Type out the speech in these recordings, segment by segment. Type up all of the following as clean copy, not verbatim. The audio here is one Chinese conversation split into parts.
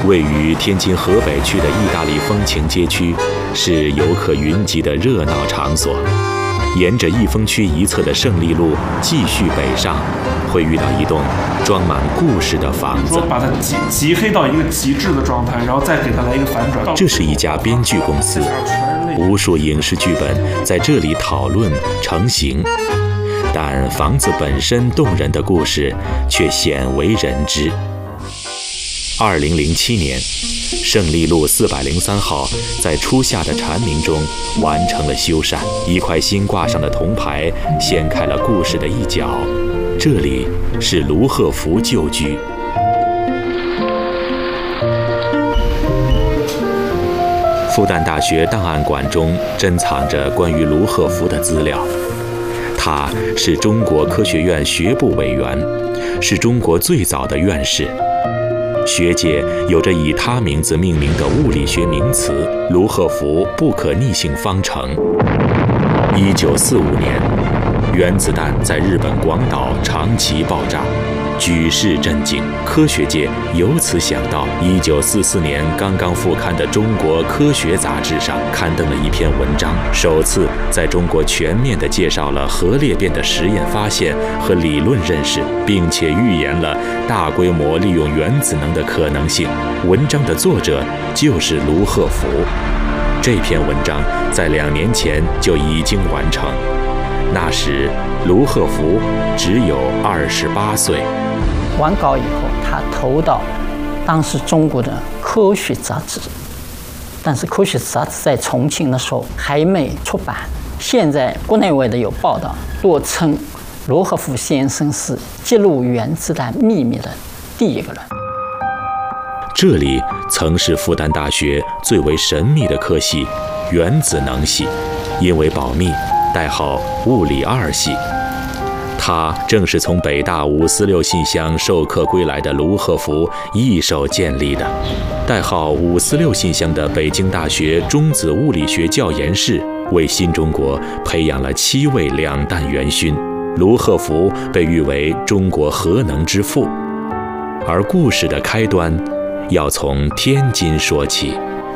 位于天津河北区的意大利风情街区，是游客云集的热闹场所。沿着益丰区一侧的胜利路继续北上，会遇到一栋装满故事的房子。 说把它极黑到一个极致的状态，然后再给它来一个反转。 这是一家编剧公司，无数影视剧本在这里讨论成型。但房子本身动人的故事却鲜为人知。2007年，胜利路403号在初夏的蝉鸣中完成了修缮，一块新挂上的铜牌掀开了故事的一角。这里是卢鹤福旧居。复旦大学档案馆中珍藏着关于卢鹤福的资料。他是中国科学院学部委员，是中国最早的院士。学界有着以他名字命名的物理学名词——卢鹤福不可逆性方程。1945年，原子弹在日本广岛长崎爆炸，举世震惊。科学界由此想到1944年刚刚复刊的《中国科学》杂志上刊登了一篇文章，首次在中国全面地介绍了核裂变的实验发现和理论认识，并且预言了大规模利用原子能的可能性。文章的作者就是卢鹤福。这篇文章在2年前就已经完成，那时卢鹤福只有28岁。 完稿以后，他投到当时中国的《科学》杂志，但是《科学》杂志在重庆的时候还没出版。现在国内外的有报道，多称卢鹤福先生是揭露原子弹秘密的第一个人。 这里曾是复旦大学最为神秘的科系——原子能系，因为保密，代号物理2系。他正是从北大546信箱授课归来的卢鹤福一手建立的。代号546信箱的北京大学中子物理学教研室，为新中国培养了7位2弹元勋。卢鹤福被誉为中国核能之父。而故事的开端要从天津说起。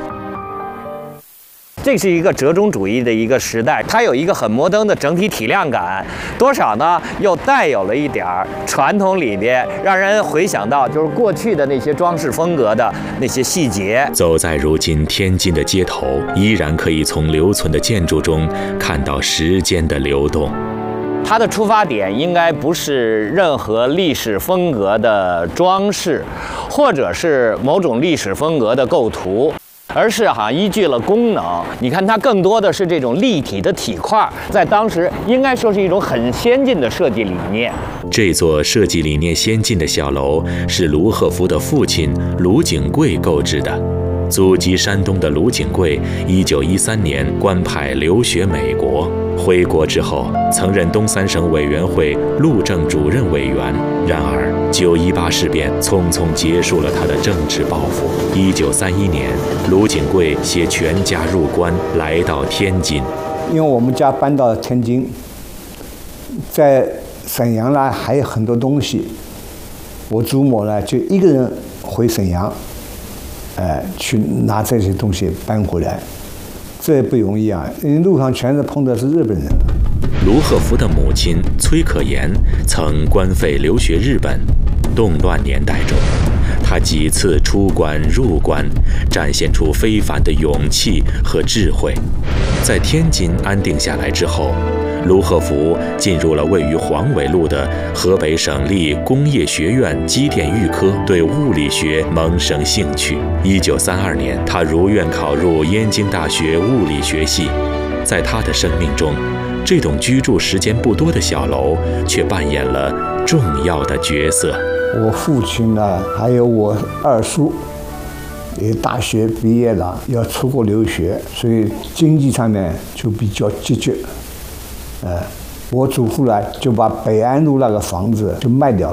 这是一个折中主义的一个时代，它有一个很摩登的整体体量感，多少呢又带有了一点传统里边让人回想到就是过去的那些装饰风格的那些细节。 走在如今天津的街头，依然可以从留存的建筑中看到时间的流动。 它的出发点应该不是任何历史风格的装饰，或者是某种历史风格的构图，而是依据了功能。你看它更多的是这种立体的体块，在当时应该说是一种很先进的设计理念。 这座设计理念先进的小楼是卢鹤福的父亲卢景贵购置的。祖籍山东的卢景贵1913年官派留学美国，回国之后曾任东三省委员会路政主任委员。然而9·18事变匆匆结束了他的政治抱负。1931年，卢景贵携全家入关，来到天津。 因为我们家搬到天津，在沈阳呢还有很多东西，我祖母呢就一个人回沈阳，去拿这些东西搬回来，这也不容易啊！因为路上全是碰的是日本人。 卢鹤福的母亲崔可言曾官费留学日本，动乱年代中，他几次出关入关，展现出非凡的勇气和智慧。在天津安定下来之后，卢鹤福进入了位于黄纬路的河北省立工业学院机电预科，对物理学萌生兴趣。1932年，他如愿考入燕京大学物理学系。在他的生命中，这栋居住时间不多的小楼却扮演了重要的角色。 我父亲呢，还有我二叔，也大学毕业了，要出国留学，所以经济上面就比较拮据。我祖父呢就把北安路那个房子就卖掉了，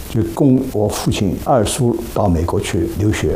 就供我父亲二叔到美国去留学。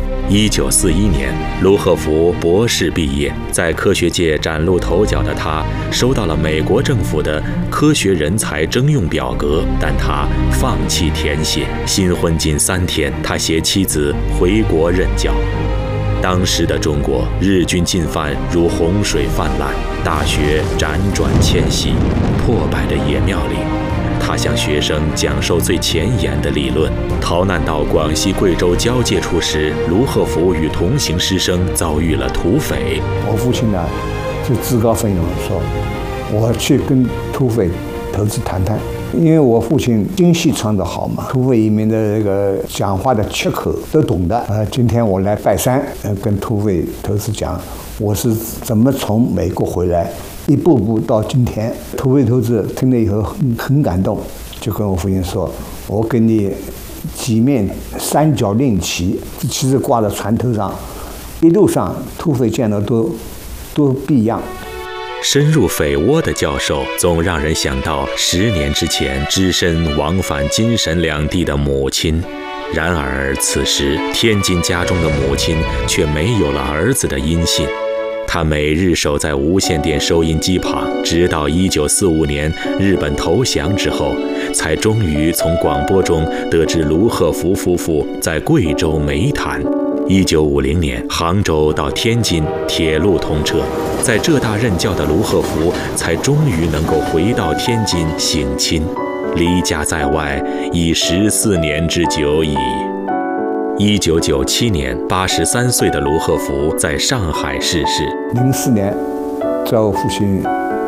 1941年，卢赫福博士毕业，在科学界崭露头角的他，收到了美国政府的科学人才征用表格，但他放弃填写。新婚仅3天，他携妻子回国任教。当时的中国，日军进犯如洪水泛滥，大学辗转迁徙，破败的野庙里，他向学生讲授最前沿的理论。逃难到广西、贵州交界处时，卢赫福与同行师生遭遇了土匪。 我父亲呢，就自告奋勇说：“我去跟土匪头子谈谈。”因为我父亲京戏唱得好嘛，土匪里面的这个讲话的切口都懂的。今天我来拜山，跟土匪头子讲，我是怎么从美国回来，一步步到今天。土匪头子听了以后很感动，就跟我父亲说：“我给你几面三角令旗，这旗子挂在船头上，一路上土匪见到都避让。” 深入匪窝的教授总让人想到10年之前只身往返京沈两地的母亲。然而此时天津家中的母亲却没有了儿子的音信。他每日守在无线电收音机旁，直到1945年日本投降之后，才终于从广播中得知卢赫福夫妇在贵州煤炭。1950年，杭州到天津铁路通车，在浙大任教的卢赫福才终于能够回到天津省亲。离家在外已14年之久矣。1997年，83岁的卢赫福在上海逝世。 04年，在我父亲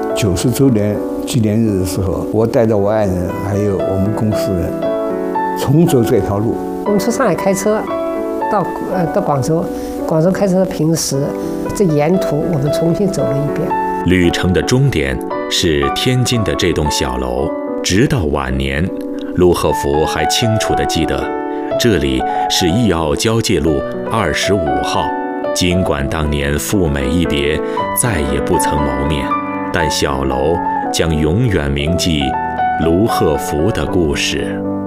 90周年纪念日的时候，我带着我爱人还有我们公司人重走这条路。 我们从上海开车到广州，广州开车平时这沿途我们重新走了一遍。 旅程的终点是天津的这栋小楼。直到晚年，卢赫福还清楚地记得，这里是义澳交界路25号。尽管当年父美一别，再也不曾谋面，但小楼将永远铭记卢赫福的故事。